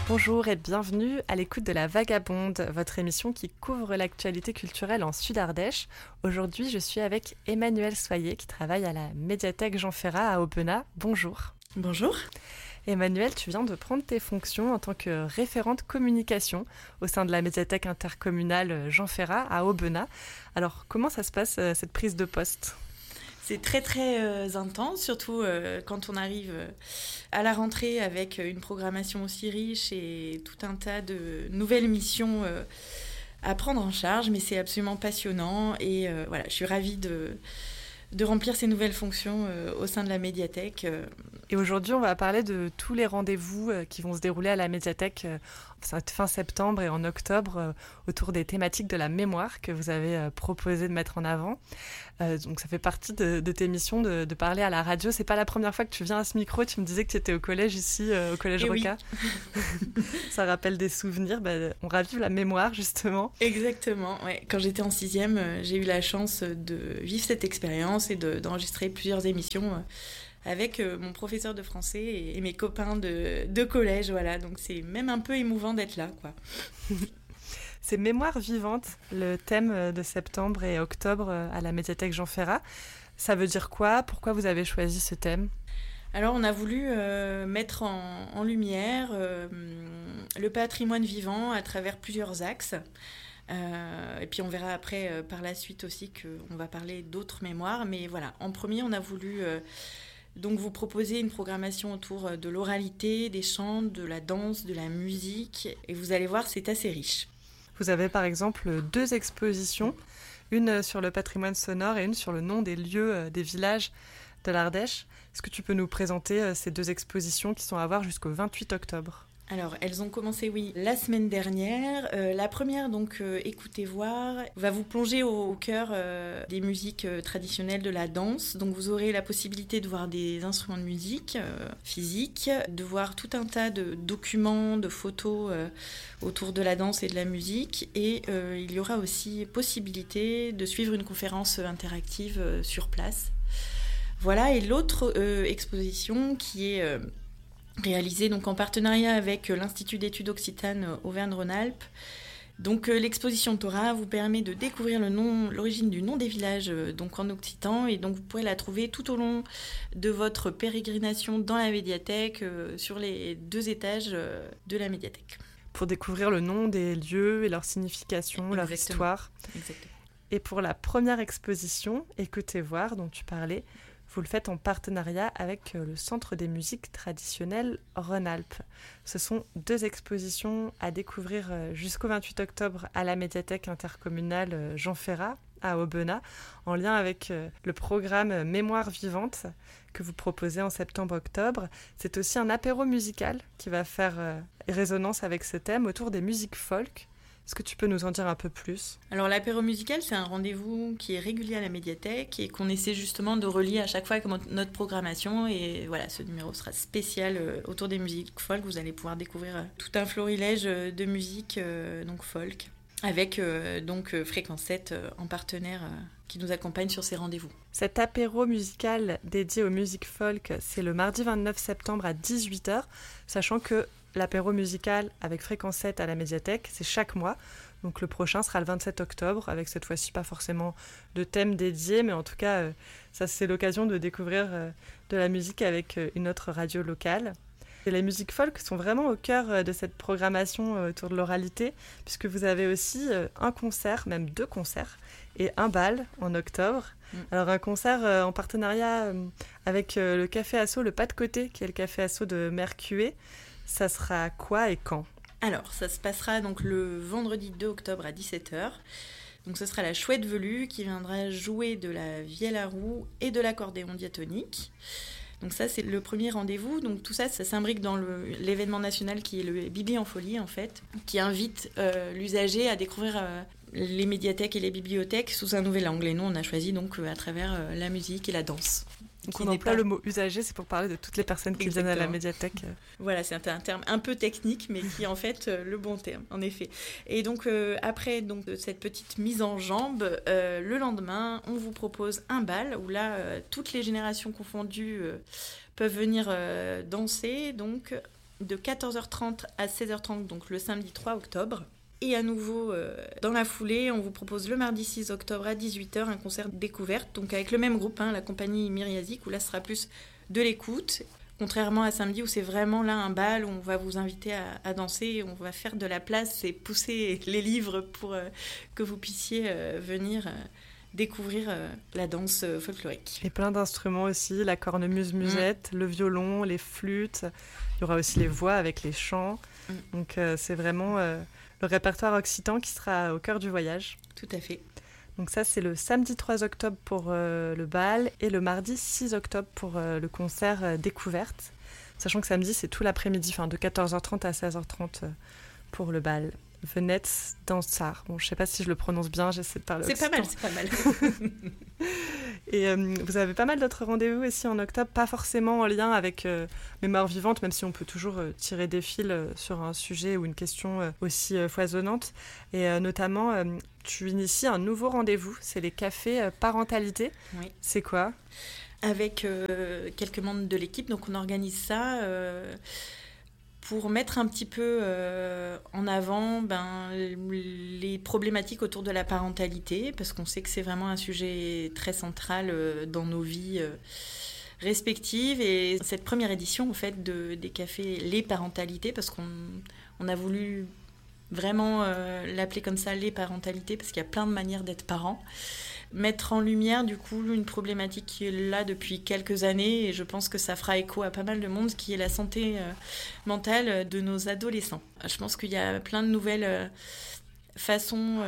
Bonjour et bienvenue à l'écoute de La Vagabonde, votre émission qui couvre l'actualité culturelle en Sud-Ardèche. Aujourd'hui, je suis avec Emmanuelle Soyer qui travaille à la médiathèque Jean Ferrat à Aubenas. Bonjour. Bonjour. Emmanuelle, tu viens de prendre tes fonctions en tant que référente communication au sein de la médiathèque intercommunale Jean Ferrat à Aubenas. Alors, comment ça se passe cette prise de poste ? C'est très intense, surtout quand on arrive à la rentrée avec une programmation aussi riche et tout un tas de nouvelles missions à prendre en charge. Mais c'est absolument passionnant et voilà, je suis ravie de remplir ces nouvelles fonctions au sein de la médiathèque. Et aujourd'hui, on va parler de tous les rendez-vous qui vont se dérouler à la médiathèque fin septembre et en octobre autour des thématiques de la mémoire que vous avez proposé de mettre en avant. Donc ça fait partie de tes missions de parler à la radio. C'est pas la première fois que tu viens à ce micro. Tu me disais que tu étais au collège ici, au collège Roca. Oui. Ça rappelle des souvenirs. On ravive la mémoire justement. Exactement. Ouais. Quand j'étais en 6e, j'ai eu la chance de vivre cette expérience et d'enregistrer plusieurs émissions avec mon professeur de français et mes copains de collège. Voilà. Donc c'est même un peu émouvant d'être là, quoi. C'est Mémoire vivante, le thème de septembre et octobre à la médiathèque Jean Ferrat. Ça veut dire quoi ? Pourquoi vous avez choisi ce thème ? Alors on a voulu mettre en lumière le patrimoine vivant à travers plusieurs axes. Et puis on verra après par la suite aussi qu'on va parler d'autres mémoires. Mais voilà, en premier on a voulu donc vous proposer une programmation autour de l'oralité, des chants, de la danse, de la musique. Et vous allez voir, c'est assez riche. Vous avez par exemple 2 expositions, une sur le patrimoine sonore et une sur le nom des lieux, des villages de l'Ardèche. Est-ce que tu peux nous présenter ces 2 expositions qui sont à voir jusqu'au 28 octobre ? Alors, elles ont commencé, oui, la semaine dernière. La première, donc, Écoutez voir, va vous plonger au cœur des musiques traditionnelles de la danse. Donc, vous aurez la possibilité de voir des instruments de musique physiques, de voir tout un tas de documents, de photos autour de la danse et de la musique. Et il y aura aussi possibilité de suivre une conférence interactive sur place. Voilà, et l'autre exposition qui est réalisée donc en partenariat avec l'Institut d'études occitanes Auvergne-Rhône-Alpes. Donc l'exposition Torah vous permet de découvrir l'origine du nom des villages donc en occitan, et donc vous pourrez la trouver tout au long de votre pérégrination dans la médiathèque sur les 2 étages de la médiathèque. Pour découvrir le nom des lieux et leur signification, Exactement. leur histoire. Exactement. Et pour la première exposition, Écoutez voir, dont tu parlais, vous le faites en partenariat avec le Centre des musiques traditionnelles Rhône-Alpes. Ce sont 2 expositions à découvrir jusqu'au 28 octobre à la médiathèque intercommunale Jean Ferrat à Aubenas, en lien avec le programme Mémoire vivante que vous proposez en septembre-octobre. C'est aussi un apéro musical qui va faire résonance avec ce thème autour des musiques folk. Est-ce que tu peux nous en dire un peu plus ? Alors l'apéro musical, c'est un rendez-vous qui est régulier à la médiathèque et qu'on essaie justement de relier à chaque fois avec notre programmation. Et voilà, ce numéro sera spécial autour des musiques folk. Vous allez pouvoir découvrir tout un florilège de musique donc folk, avec donc Fréquence 7 en partenaire qui nous accompagne sur ces rendez-vous. Cet apéro musical dédié aux musiques folk, c'est le mardi 29 septembre à 18h, sachant que l'apéro musical avec Fréquence 7 à la médiathèque, c'est chaque mois. Donc le prochain sera le 27 octobre, avec cette fois-ci pas forcément de thème dédié, mais en tout cas, ça c'est l'occasion de découvrir de la musique avec une autre radio locale. Et les musiques folk sont vraiment au cœur de cette programmation autour de l'oralité, puisque vous avez aussi un concert, même 2 concerts, et un bal en octobre. Alors un concert en partenariat avec le Café Asso, le Pas de Côté, qui est le Café Asso de Mercué. Ça sera quoi et quand ? Alors, ça se passera donc le vendredi 2 octobre à 17h. Donc ce sera la Chouette Velue qui viendra jouer de la vielle à roue et de l'accordéon diatonique. Donc ça, c'est le premier rendez-vous. Donc tout ça, ça s'imbrique dans l'événement national qui est le Bibli en folie, en fait, qui invite l'usager à découvrir les médiathèques et les bibliothèques sous un nouvel angle. Et nous, on a choisi donc à travers la musique et la danse. Donc on emploie le mot usager, c'est pour parler de toutes les personnes qui viennent à la médiathèque. Voilà, c'est un terme un peu technique, mais qui est en fait le bon terme, en effet. Et donc après donc, cette petite mise en jambe, le lendemain, on vous propose un bal, où là, toutes les générations confondues peuvent venir danser, donc de 14h30 à 16h30, donc le samedi 3 octobre. Et à nouveau, dans la foulée, on vous propose le mardi 6 octobre à 18h un concert découverte, donc avec le même groupe, la compagnie Myriazik, où là ce sera plus de l'écoute, contrairement à samedi où c'est vraiment là un bal où on va vous inviter à danser, on va faire de la place et pousser les livres pour que vous puissiez venir découvrir la danse folklorique. Et plein d'instruments aussi, la cornemuse-musette, le violon, les flûtes, il y aura aussi les voix avec les chants, donc c'est vraiment... le répertoire occitan qui sera au cœur du voyage. Tout à fait. Donc ça, c'est le samedi 3 octobre pour le bal et le mardi 6 octobre pour le concert découverte. Sachant que samedi, c'est tout l'après-midi, de 14h30 à 16h30 pour le bal. Venetz Dansar. Bon, je ne sais pas si je le prononce bien, j'essaie de parler occitan. C'est pas mal. Et vous avez pas mal d'autres rendez-vous aussi en octobre, pas forcément en lien avec Mémoire vivante, même si on peut toujours tirer des fils sur un sujet ou une question aussi foisonnante. Et notamment, tu inities un nouveau rendez-vous, c'est les cafés parentalité. Oui. C'est quoi ? Avec quelques membres de l'équipe, donc on organise ça... pour mettre un petit peu en avant les problématiques autour de la parentalité, parce qu'on sait que c'est vraiment un sujet très central dans nos vies respectives. Et cette première édition, en fait, des cafés Les Parentalités, parce qu'on a voulu vraiment l'appeler comme ça, Les Parentalités, parce qu'il y a plein de manières d'être parent. Mettre en lumière, du coup, une problématique qui est là depuis quelques années, et je pense que ça fera écho à pas mal de monde, qui est la santé mentale de nos adolescents. Je pense qu'il y a plein de nouvelles façons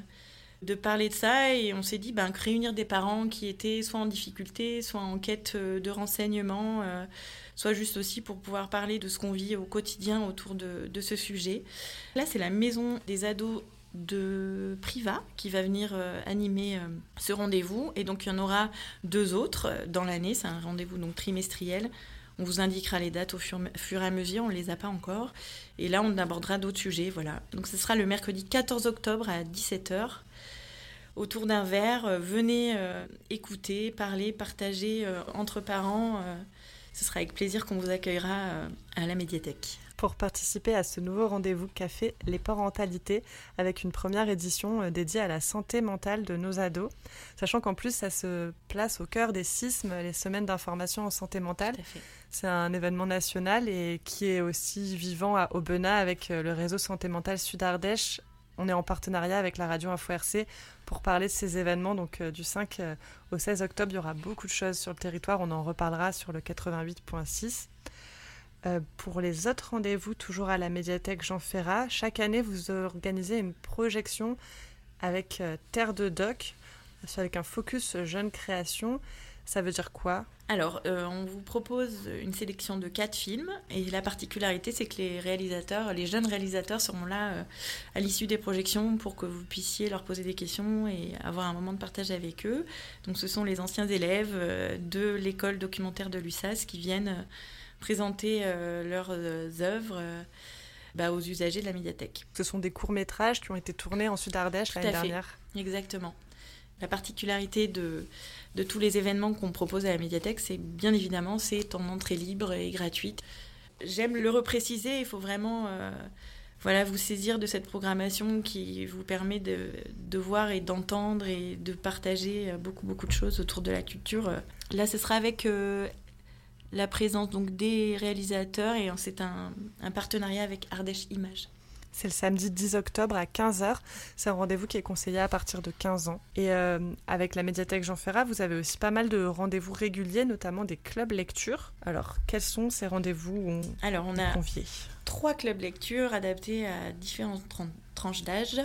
de parler de ça, et on s'est dit réunir des parents qui étaient soit en difficulté, soit en quête de renseignements, soit juste aussi pour pouvoir parler de ce qu'on vit au quotidien autour de ce sujet. Là, c'est la maison des ados de Priva qui va venir animer ce rendez-vous, et donc il y en aura 2 autres dans l'année. C'est un rendez-vous donc trimestriel. On vous indiquera les dates au fur et à mesure, on ne les a pas encore, et là on abordera d'autres sujets. Voilà. Donc ce sera le mercredi 14 octobre à 17h autour d'un verre. Venez écouter, parler, partager entre parents. Ce sera avec plaisir qu'on vous accueillera à la médiathèque. Pour participer à ce nouveau rendez-vous café Les Parentalités, avec une première édition dédiée à la santé mentale de nos ados, sachant qu'en plus ça se place au cœur des SISM, les semaines d'information en santé mentale. C'est un événement national et qui est aussi vivant à Aubenas avec le réseau Santé Mentale Sud-Ardèche. On est en partenariat avec la radio Info RC pour parler de ces événements. Donc du 5 au 16 octobre, il y aura beaucoup de choses sur le territoire. On en reparlera sur le 88.6. Pour les autres rendez-vous, toujours à la médiathèque Jean Ferrat, chaque année, vous organisez une projection avec Terre de Doc, avec un focus jeune création. Ça veut dire quoi ? Alors, on vous propose une sélection de 4 films, et la particularité, c'est que les jeunes réalisateurs seront là à l'issue des projections pour que vous puissiez leur poser des questions et avoir un moment de partage avec eux. Donc, ce sont les anciens élèves de l'école documentaire de l'USAS qui viennent présenter leurs œuvres aux usagers de la médiathèque. Ce sont des courts-métrages qui ont été tournés en Sud-Ardèche l'année dernière. Exactement. La particularité de tous les événements qu'on propose à la médiathèque, c'est bien évidemment, c'est en entrée libre et gratuite. J'aime le repréciser, il faut vraiment vous saisir de cette programmation qui vous permet de voir et d'entendre et de partager beaucoup de choses autour de la culture. Là, ce sera avec la présence donc des réalisateurs, et c'est un partenariat avec Ardèche Images. C'est le samedi 10 octobre à 15h. C'est un rendez-vous qui est conseillé à partir de 15 ans. Et avec la médiathèque Jean Ferrat, vous avez aussi pas mal de rendez-vous réguliers, notamment des clubs lecture. Alors, quels sont ces rendez-vous où on est convié ? 3 clubs lecture adaptés à différentes tranches d'âge.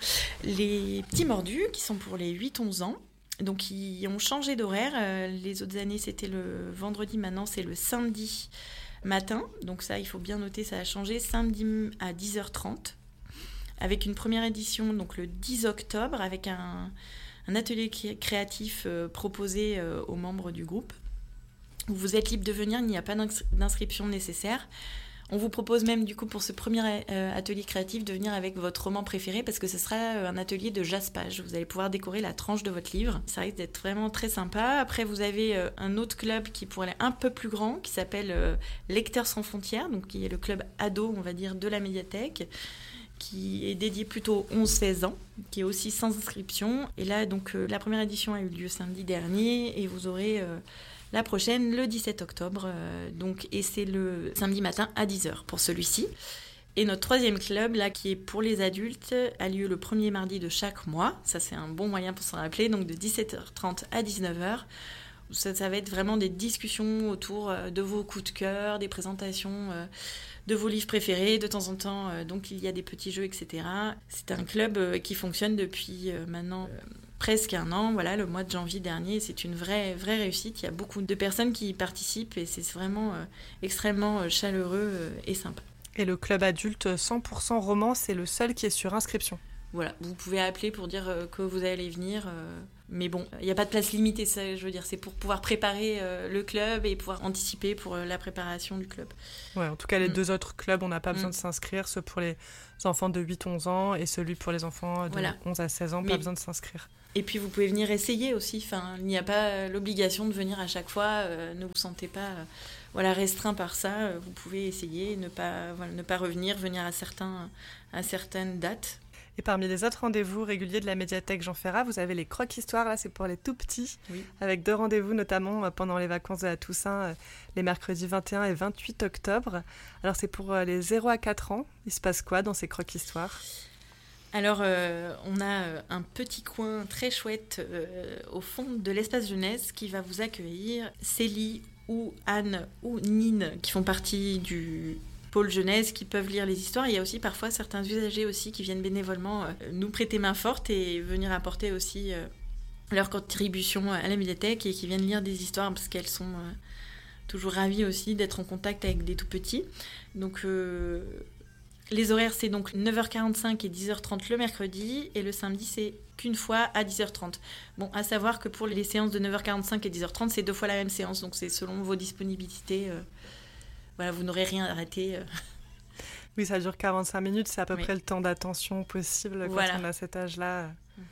Les petits mordus, qui sont pour les 8-11 ans. Donc, ils ont changé d'horaire. Les autres années, c'était le vendredi. Maintenant, c'est le samedi matin. Donc ça, il faut bien noter, ça a changé. Samedi à 10h30. Avec une première édition, donc le 10 octobre, avec un atelier créatif proposé aux membres du groupe. Vous êtes libre de venir, il n'y a pas d'inscription nécessaire. On vous propose même du coup pour ce premier atelier créatif de venir avec votre roman préféré parce que ce sera un atelier de jaspage. Vous allez pouvoir décorer la tranche de votre livre. Ça risque d'être vraiment très sympa. Après vous avez un autre club qui pourrait aller un peu plus grand qui s'appelle Lecteurs sans frontières, donc qui est le club ado on va dire de la médiathèque, qui est dédié plutôt aux 11-16 ans, qui est aussi sans inscription. Et là donc la première édition a eu lieu samedi dernier et vous aurez... la prochaine, le 17 octobre, et c'est le samedi matin à 10h pour celui-ci. Et notre troisième club, là, qui est pour les adultes, a lieu le premier mardi de chaque mois. Ça, c'est un bon moyen pour s'en rappeler, donc de 17h30 à 19h. Ça va être vraiment des discussions autour de vos coups de cœur, des présentations de vos livres préférés. De temps en temps, donc il y a des petits jeux, etc. C'est un club qui fonctionne depuis maintenant... presque un an, voilà, le mois de janvier dernier. C'est une vraie réussite. Il y a beaucoup de personnes qui y participent et c'est vraiment extrêmement chaleureux et sympa. Et le club adulte 100% roman, c'est le seul qui est sur inscription. Voilà, vous pouvez appeler pour dire que vous allez venir. Mais bon, il n'y a pas de place limitée, ça, je veux dire. C'est pour pouvoir préparer le club et pouvoir anticiper pour la préparation du club. Ouais, en tout cas, les deux autres clubs, on n'a pas besoin de s'inscrire. Ceux pour les enfants de 8-11 ans et celui pour les enfants de 11 à 16 ans, pas besoin de s'inscrire. Et puis, vous pouvez venir essayer aussi. Enfin, il n'y a pas l'obligation de venir à chaque fois. Ne vous sentez pas restreint par ça. Vous pouvez essayer, ne pas revenir, venir à certaines dates. Et parmi les autres rendez-vous réguliers de la médiathèque Jean Ferrat, vous avez les croque-histoires, là c'est pour les tout petits, avec 2 rendez-vous notamment pendant les vacances de la Toussaint, les mercredis 21 et 28 octobre. Alors c'est pour les 0 à 4 ans, il se passe quoi dans ces croque-histoires ? Alors, on a un petit coin très chouette au fond de l'espace jeunesse qui va vous accueillir. Célie ou Anne ou Nine qui font partie du pôle jeunesse qui peuvent lire les histoires. Il y a aussi parfois certains usagers aussi qui viennent bénévolement nous prêter main forte et venir apporter aussi leur contribution à la médiathèque et qui viennent lire des histoires parce qu'elles sont toujours ravies aussi d'être en contact avec des tout petits. Donc les horaires c'est donc 9h45 et 10h30 le mercredi et le samedi c'est qu'une fois à 10h30. Bon, à savoir que pour les séances de 9h45 et 10h30 c'est 2 fois la même séance donc c'est selon vos disponibilités. Voilà, vous n'aurez rien arrêté. Oui, ça dure 45 minutes, c'est à peu près le temps d'attention possible quand on a cet âge-là.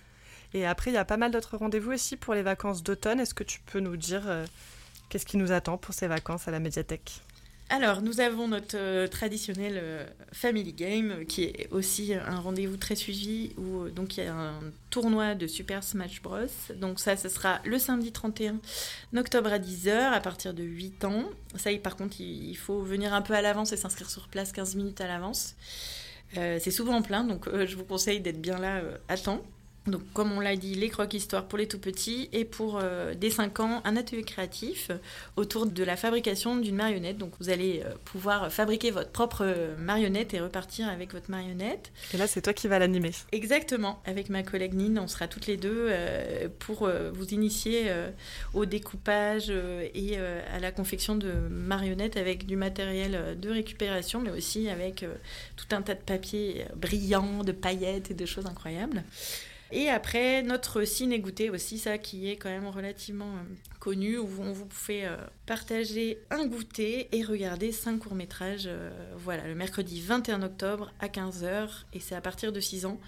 Et après, il y a pas mal d'autres rendez-vous aussi pour les vacances d'automne. Est-ce que tu peux nous dire qu'est-ce qui nous attend pour ces vacances à la médiathèque ? Alors, nous avons notre traditionnel Family Game, qui est aussi un rendez-vous très suivi, où donc il y a un tournoi de Super Smash Bros. Donc ça sera le samedi 31 octobre à 10h, à partir de 8 ans. Ça, par contre, il faut venir un peu à l'avance et s'inscrire sur place 15 minutes à l'avance. C'est souvent plein, donc je vous conseille d'être bien là à temps. Donc, comme on l'a dit, les croque-histoires pour les tout-petits et pour dès 5 ans, un atelier créatif autour de la fabrication d'une marionnette. Donc, vous allez pouvoir fabriquer votre propre marionnette et repartir avec votre marionnette. Et là, c'est toi qui vas l'animer. Exactement. Avec ma collègue Nine, on sera toutes les deux pour vous initier au découpage et à la confection de marionnettes avec du matériel de récupération, mais aussi avec tout un tas de papier brillant, de paillettes et de choses incroyables. Et après, notre ciné-goûter aussi, ça qui est quand même relativement connu, où vous pouvez partager un goûter et regarder 5 courts-métrages. Voilà, le mercredi 21 octobre à 15h, et c'est à partir de 6 ans,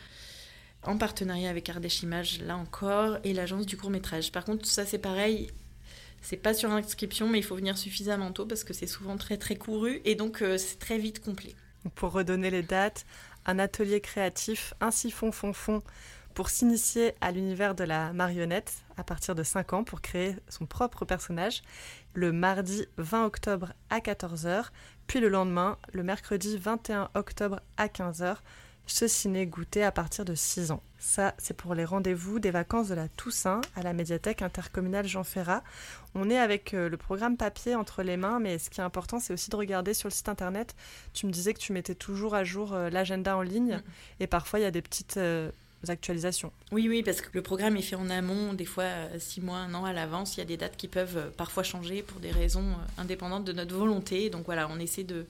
en partenariat avec Ardèche Images, là encore, et l'agence du court-métrage. Par contre, ça c'est pareil, c'est pas sur inscription, mais il faut venir suffisamment tôt, parce que c'est souvent très très couru, et donc c'est très vite complet. Pour redonner les dates, un atelier créatif, un siphon fond pour s'initier à l'univers de la marionnette à partir de 5 ans pour créer son propre personnage, le mardi 20 octobre à 14h, puis le lendemain, le mercredi 21 octobre à 15h, ce ciné-goûter à partir de 6 ans. Ça, c'est pour les rendez-vous des vacances de la Toussaint à la médiathèque intercommunale Jean Ferrat. On est avec le programme papier entre les mains, mais ce qui est important, c'est aussi de regarder sur le site internet. Tu me disais que tu mettais toujours à jour l'agenda en ligne, et parfois il y a des petites actualisations. Oui, parce que le programme est fait en amont, des fois 6 mois, 1 an à l'avance. Il y a des dates qui peuvent parfois changer pour des raisons indépendantes de notre volonté. Donc voilà, on essaie de...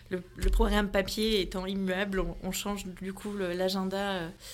Le programme papier étant immuable, on change du coup l'agenda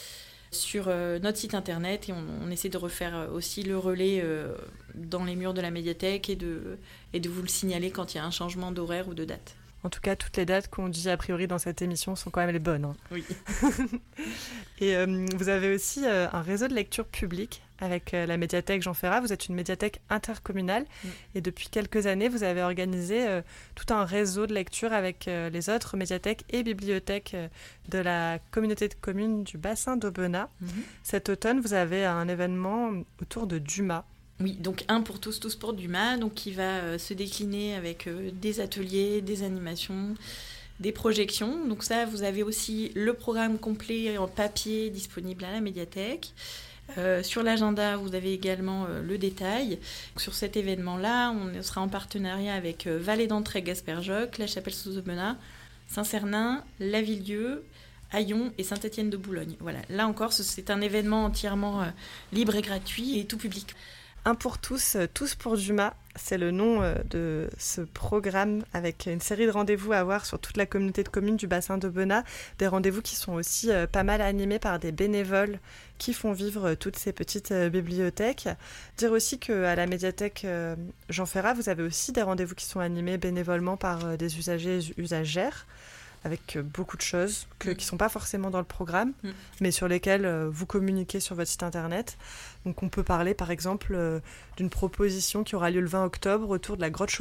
sur notre site internet et on essaie de refaire aussi le relais dans les murs de la médiathèque et de vous le signaler quand il y a un changement d'horaire ou de date. En tout cas, toutes les dates qu'on dit a priori dans cette émission sont quand même les bonnes. Hein. Oui. Et vous avez aussi un réseau de lecture publique avec la médiathèque Jean Ferrat. Vous êtes une médiathèque intercommunale et depuis quelques années, vous avez organisé tout un réseau de lecture avec les autres médiathèques et bibliothèques de la communauté de communes du bassin d'Aubenas. Cet automne, vous avez un événement autour de Dumas. Oui, donc un pour tous, tous pour Dumas, donc qui va se décliner avec des ateliers, des animations, des projections. Donc ça, vous avez aussi le programme complet en papier disponible à la médiathèque. Sur l'agenda, vous avez également le détail. Sur cet événement-là, on sera en partenariat avec Vallée d'Entrée Gasperjoc, La Chapelle-sous-Aubenas, Saint-Cernin, Lavilledieu, Aillon et Saint-Étienne de Boulogne. Voilà. Là encore, c'est un événement entièrement libre et gratuit et tout public. Un pour tous, tous pour Dumas, c'est le nom de ce programme avec une série de rendez-vous à voir sur toute la communauté de communes du bassin d'Aubenas. Des rendez-vous qui sont aussi pas mal animés par des bénévoles qui font vivre toutes ces petites bibliothèques. Dire aussi qu'à la médiathèque Jean Ferrat, vous avez aussi des rendez-vous qui sont animés bénévolement par des usagers et usagères, avec beaucoup de choses qui ne sont pas forcément dans le programme, mais sur lesquelles vous communiquez sur votre site internet. Donc on peut parler par exemple d'une proposition qui aura lieu le 20 octobre autour de la grotte